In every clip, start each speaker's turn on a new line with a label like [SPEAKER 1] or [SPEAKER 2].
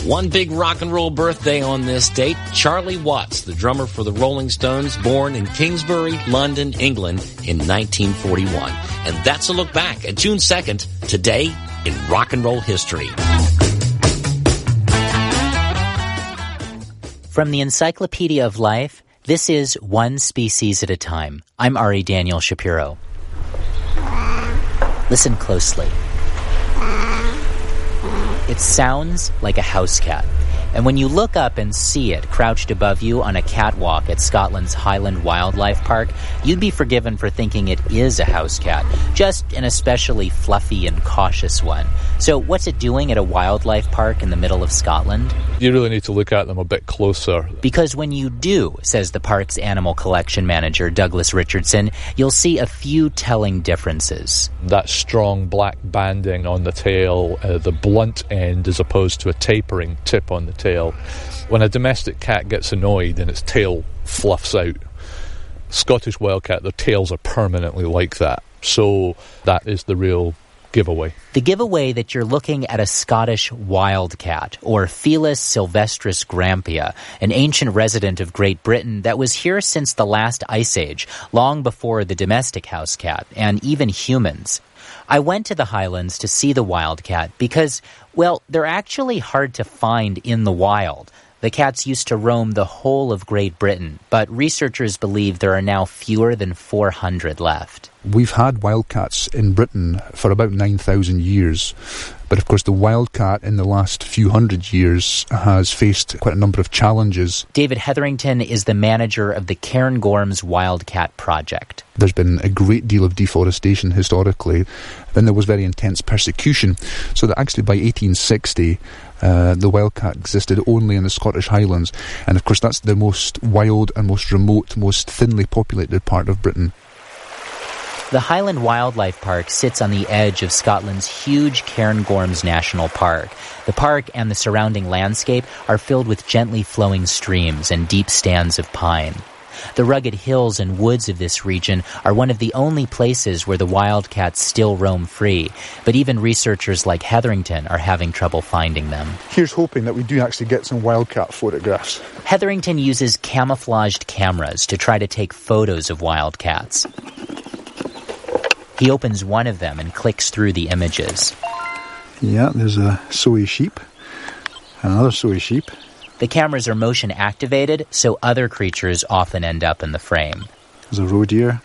[SPEAKER 1] One big rock and roll birthday on this date. Charlie Watts, the drummer for the Rolling Stones, born in Kingsbury, London, England in 1941. And that's a look back at June 2nd, today in rock and roll history.
[SPEAKER 2] From the Encyclopedia of Life, this is One Species at a Time. I'm Ari Daniel Shapiro. Listen closely. It sounds like a house cat. And when you look up and see it crouched above you on a catwalk at Scotland's Highland Wildlife Park, you'd be forgiven for thinking it is a house cat, just an especially fluffy and cautious one. So what's it doing at a wildlife park in the middle of Scotland?
[SPEAKER 3] You really need to look at them a bit closer.
[SPEAKER 2] Because when you do, says the park's animal collection manager, Douglas Richardson, you'll see a few telling differences.
[SPEAKER 3] That strong black banding on the tail, the blunt end as opposed to a tapering tip on the tail. When a domestic cat gets annoyed and its tail fluffs out, Scottish wildcat, their tails are permanently like that. So that is the real giveaway.
[SPEAKER 2] The giveaway that you're looking at a Scottish wildcat, or Felis sylvestris grampia, an ancient resident of Great Britain that was here since the last ice age, long before the domestic house cat, and even humans. I went to the Highlands to see the wildcat because, well, they're actually hard to find in the wild. The cats used to roam the whole of Great Britain, but researchers believe there are now fewer than 400 left.
[SPEAKER 4] We've had wildcats in Britain for about 9,000 years. But of course the wildcat in the last few hundred years has faced quite a number of challenges.
[SPEAKER 2] David Hetherington is the manager of the Cairngorms Wildcat Project.
[SPEAKER 4] There's been a great deal of deforestation historically. Then there was very intense persecution. So that actually by 1860 the wildcat existed only in the Scottish Highlands. And of course that's the most wild and most remote, most thinly populated part of Britain.
[SPEAKER 2] The Highland Wildlife Park sits on the edge of Scotland's huge Cairngorms National Park. The park and the surrounding landscape are filled with gently flowing streams and deep stands of pine. The rugged hills and woods of this region are one of the only places where the wildcats still roam free, but even researchers like Hetherington are having trouble finding them.
[SPEAKER 4] Here's hoping that we do actually get some wildcat photographs.
[SPEAKER 2] Hetherington uses camouflaged cameras to try to take photos of wildcats. He opens one of them and clicks through the images.
[SPEAKER 4] Yeah, there's a soy sheep, another soy sheep.
[SPEAKER 2] The cameras are motion activated, so other creatures often end up in the frame.
[SPEAKER 4] There's a roe deer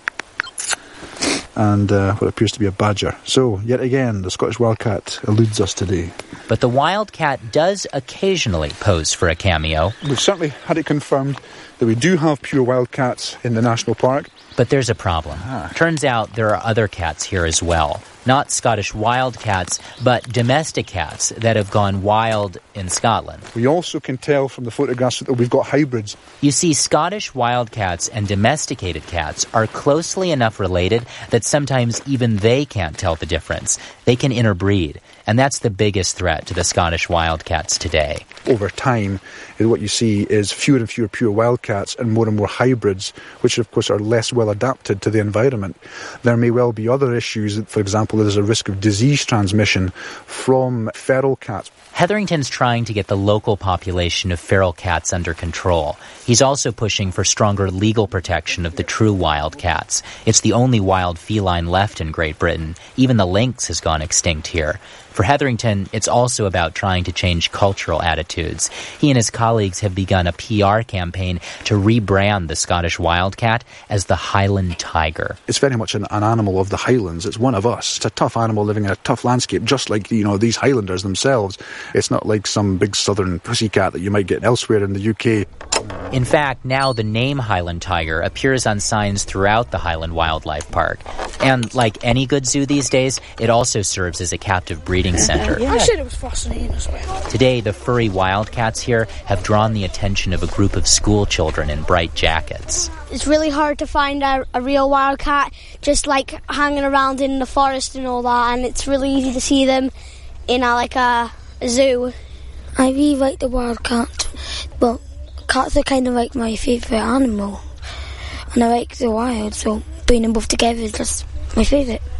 [SPEAKER 4] and what appears to be a badger. So, yet again, the Scottish wildcat eludes us today.
[SPEAKER 2] But the wildcat does occasionally pose for a cameo.
[SPEAKER 4] We've certainly had it confirmed that we do have pure wildcats in the national park.
[SPEAKER 2] But there's a problem. Turns out there are other cats here as well. Not Scottish wildcats, but domestic cats that have gone wild in Scotland.
[SPEAKER 4] We also can tell from the photographs that we've got hybrids.
[SPEAKER 2] You see, Scottish wildcats and domesticated cats are closely enough related that sometimes even they can't tell the difference. They can interbreed, and that's the biggest threat to the Scottish wildcats today.
[SPEAKER 4] Over time, what you see is fewer and fewer pure wildcats and more hybrids, which of course are less well adapted to the environment. There may well be other issues. For example, there's a risk of disease transmission from feral cats.
[SPEAKER 2] Hetherington's trying to get the local population of feral cats under control. He's also pushing for stronger legal protection of the true wild cats. It's the only wild feline left in Great Britain. Even the lynx has gone extinct here. For Hetherington, it's also about trying to change cultural attitudes. He and his colleagues have begun a PR campaign to rebrand the Scottish wildcat as the Highland tiger.
[SPEAKER 4] It's very much an animal of the Highlands. It's one of us. It's a tough animal living in a tough landscape, just like, these Highlanders themselves. It's not like some big southern pussycat that you might get elsewhere in the UK.
[SPEAKER 2] In fact, now the name Highland tiger appears on signs throughout the Highland Wildlife Park. And like any good zoo these days, it also serves as a captive breeding center.
[SPEAKER 5] I said it was fascinating as well.
[SPEAKER 2] Today, the furry wildcats here have drawn the attention of a group of school children in bright jackets.
[SPEAKER 5] It's really hard to find a real wildcat just like hanging around in the forest and all that, and it's really easy to see them in a zoo.
[SPEAKER 6] I really like the wildcat. Well, cats are kind of like my favourite animal, and I like the wild, so putting them both together is just my favourite.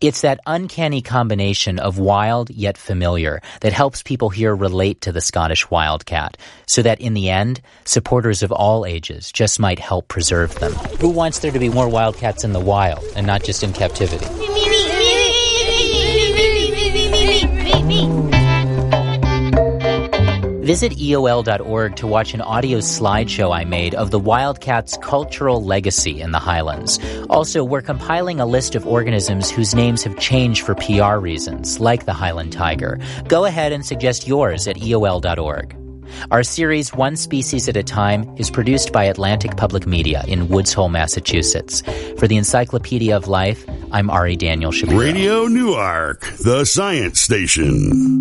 [SPEAKER 2] It's that uncanny combination of wild yet familiar that helps people here relate to the Scottish wildcat, so that in the end, supporters of all ages just might help preserve them. Who wants there to be more wildcats in the wild and not just in captivity? Visit EOL.org to watch an audio slideshow I made of the wildcat's cultural legacy in the Highlands. Also, we're compiling a list of organisms whose names have changed for PR reasons, like the Highland tiger. Go ahead and suggest yours at EOL.org. Our series, One Species at a Time, is produced by Atlantic Public Media in Woods Hole, Massachusetts. For the Encyclopedia of Life, I'm Ari Daniel Shapiro.
[SPEAKER 7] Radio Newark, the science station.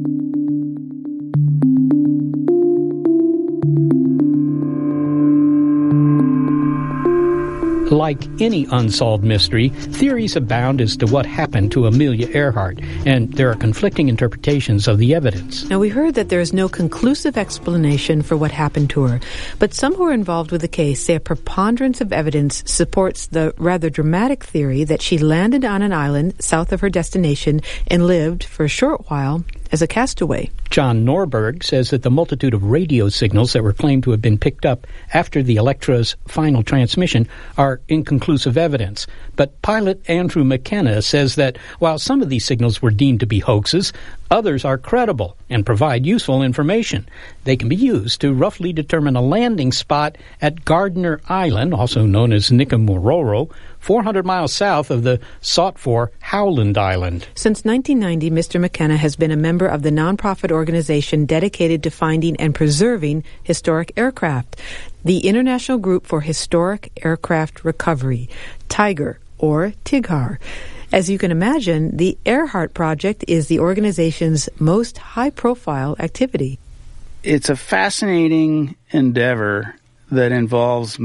[SPEAKER 8] Like any unsolved mystery, theories abound as to what happened to Amelia Earhart, and there are conflicting interpretations of the evidence.
[SPEAKER 9] Now, we heard that there is no conclusive explanation for what happened to her, but some who are involved with the case say a preponderance of evidence supports the rather dramatic theory that she landed on an island south of her destination and lived, for a short while, as a castaway.
[SPEAKER 8] John Norberg says that the multitude of radio signals that were claimed to have been picked up after the Electra's final transmission are inconclusive evidence. But pilot Andrew McKenna says that while some of these signals were deemed to be hoaxes, others are credible and provide useful information. They can be used to roughly determine a landing spot at Gardner Island, also known as Nikamororo, 400 miles south of the sought-for Howland Island.
[SPEAKER 9] Since 1990, Mr. McKenna has been a member of the nonprofit organization dedicated to finding and preserving historic aircraft, the International Group for Historic Aircraft Recovery, TIGAR, or TIGHAR. As you can imagine, the Earhart Project is the organization's most high-profile activity.
[SPEAKER 10] It's a fascinating endeavor that involves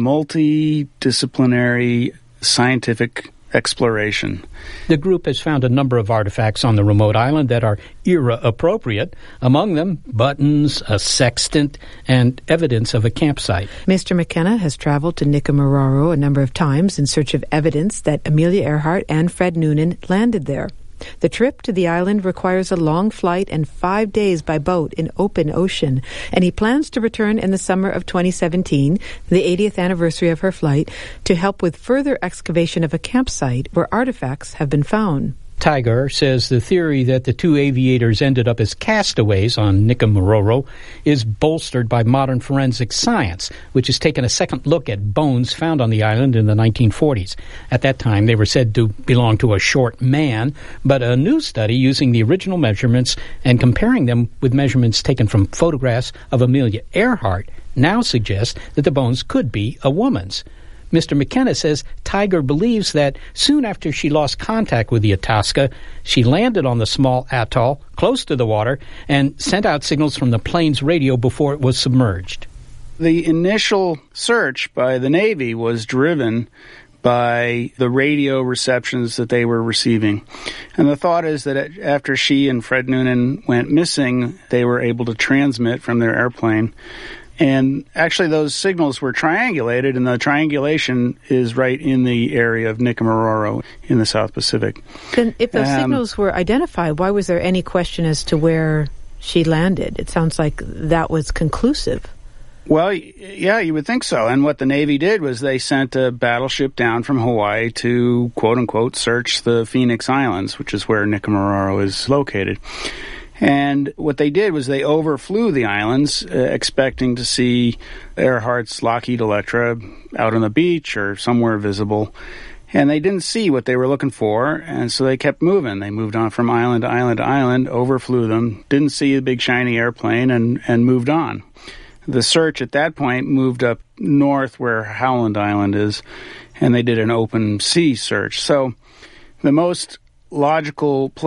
[SPEAKER 10] multidisciplinary scientific exploration.
[SPEAKER 8] The group has found a number of artifacts on the remote island that are era-appropriate, among them buttons, a sextant, and evidence of a campsite.
[SPEAKER 9] Mr. McKenna has traveled to Nikamororo a number of times in search of evidence that Amelia Earhart and Fred Noonan landed there. The trip to the island requires a long flight and 5 days by boat in open ocean, and he plans to return in the summer of 2017, the 80th anniversary of her flight, to help with further excavation of a campsite where artifacts have been found.
[SPEAKER 8] Tiger says the theory that the two aviators ended up as castaways on Nikamororo is bolstered by modern forensic science, which has taken a second look at bones found on the island in the 1940s. At that time, they were said to belong to a short man, but a new study using the original measurements and comparing them with measurements taken from photographs of Amelia Earhart now suggests that the bones could be a woman's. Mr. McKenna says Tiger believes that soon after she lost contact with the Itasca, she landed on the small atoll close to the water and sent out signals from the plane's radio before it was submerged.
[SPEAKER 10] The initial search by the Navy was driven by the radio receptions that they were receiving. And the thought is that after she and Fred Noonan went missing, they were able to transmit from their airplane. And actually those signals were triangulated, and the triangulation is right in the area of Nikamororo in the South Pacific.
[SPEAKER 9] Then if those signals were identified, why was there any question as to where she landed? It sounds like that was conclusive.
[SPEAKER 10] Well, yeah, you would think so. And what the Navy did was they sent a battleship down from Hawaii to, quote-unquote, search the Phoenix Islands, which is where Nikamororo is located. And what they did was they overflew the islands, expecting to see Earhart's Lockheed Electra out on the beach or somewhere visible. And they didn't see what they were looking for, and so they kept moving. They moved on from island to island to island, overflew them, didn't see the big shiny airplane, and moved on. The search at that point moved up north where Howland Island is, and they did an open sea search. So the most logical place